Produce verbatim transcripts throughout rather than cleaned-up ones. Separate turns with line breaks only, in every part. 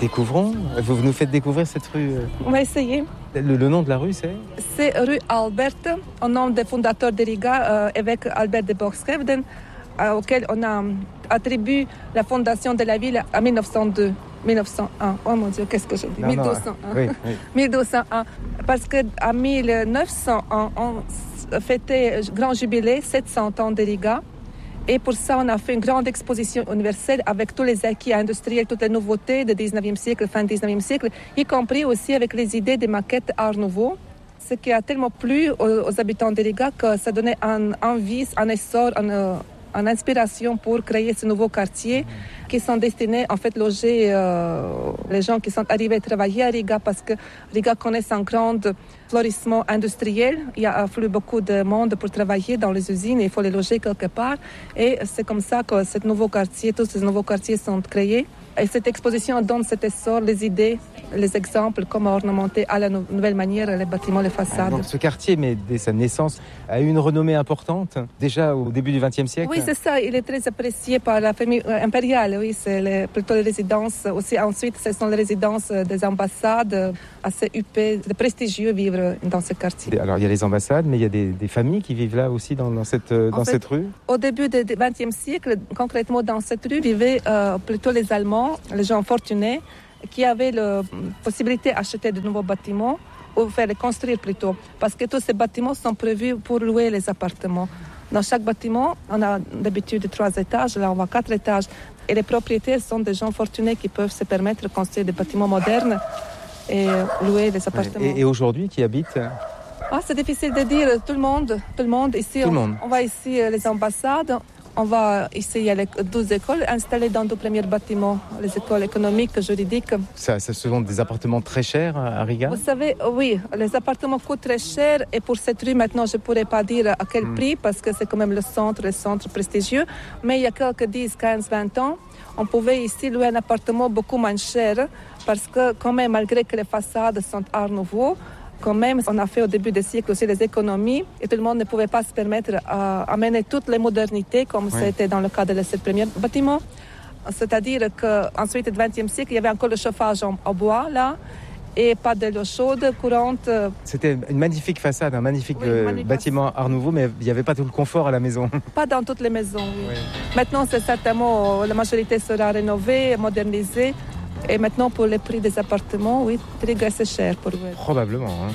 découvrons. Vous nous faites découvrir cette rue.
On va essayer.
Le, le nom de la rue, c'est
C'est rue Albert, au nom des fondateurs de Riga, euh, évêque Albert de Borchsrevden, euh, auquel on a attribué la fondation de la ville en mille neuf cent deux. mille neuf cent un. Oh mon Dieu, qu'est-ce que j'ai dit?
Non,
mille deux cent un.
Non, oui, oui.
mille deux cent un. Parce qu'en mille neuf cent un, on fêtait grand jubilé, sept cents ans de Riga. Et pour ça, on a fait une grande exposition universelle avec tous les acquis industriels, toutes les nouveautés du dix-neuvième siècle, fin du dix-neuvième siècle, y compris aussi avec les idées des maquettes Art Nouveau. Ce qui a tellement plu aux, aux habitants de Riga que ça donnait un envie, un essor, un, une inspiration pour créer ce nouveau quartier qui sont destinés en fait loger euh, les gens qui sont arrivés travailler à Riga parce que Riga connaît un grand florissement industriel. Il y a afflux beaucoup de monde pour travailler dans les usines et il faut les loger quelque part. Et c'est comme ça que ce nouveau quartier, tous ces nouveaux quartiers sont créés. Et cette exposition donne cet essor, les idées, les exemples, comment ornementer à la nou- nouvelle manière les bâtiments, les façades.
Donc ce quartier, mais dès sa naissance, a eu une renommée importante, déjà au début du vingtième siècle.
Oui, c'est ça. Il est très apprécié par la famille impériale. Oui, c'est les, plutôt les résidences. Aussi, ensuite, ce sont les résidences des ambassades, assez huppées, de prestigieux vivre dans ce quartier.
Alors il y a les ambassades, mais il y a des, des familles qui vivent là aussi dans, dans, cette, dans
fait,
cette rue.
Au début du vingtième siècle, concrètement dans cette rue, vivaient euh, plutôt les Allemands, les gens fortunés, qui avaient la possibilité d'acheter de nouveaux bâtiments ou faire les construire plutôt. Parce que tous ces bâtiments sont prévus pour louer les appartements. Dans chaque bâtiment, on a d'habitude trois étages, là on voit quatre étages. Et les propriétaires sont des gens fortunés qui peuvent se permettre de construire des bâtiments modernes et louer les appartements.
Et, et aujourd'hui, qui habitent
Ah, c'est difficile de dire. Tout le monde, tout le monde. Ici,
tout
on,
le monde.
on va ici les ambassades. On va ici, il y a les douze écoles installées dans deux premiers bâtiments, les écoles économiques, juridiques.
Ça, ça, ce sont des appartements très chers à Riga.
Vous savez, oui, les appartements coûtent très cher et pour cette rue, maintenant, je ne pourrais pas dire à quel mm. prix parce que c'est quand même le centre, le centre prestigieux. Mais il y a quelques dix, quinze, vingt ans, on pouvait ici louer un appartement beaucoup moins cher parce que quand même, malgré que les façades sont art nouveau, quand même, on a fait au début du siècle aussi les économies et tout le monde ne pouvait pas se permettre d'amener toutes les modernités comme oui. C'était dans le cas de ces premiers bâtiments. C'est-à-dire qu'ensuite, au vingtième siècle, il y avait encore le chauffage en, en bois là et pas de l'eau chaude courante.
C'était une magnifique façade, un magnifique, oui, euh, magnifique bâtiment art nouveau, mais il n'y avait pas tout le confort à la maison.
Pas dans toutes les maisons, oui.
Oui.
Maintenant, c'est certainement, la majorité sera rénovée, modernisée. Et maintenant, pour les prix des appartements, oui, Riga, c'est cher pour vous.
Probablement. Hein.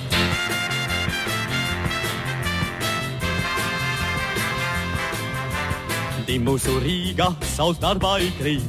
Die Muso Riga, saus dabei krieg.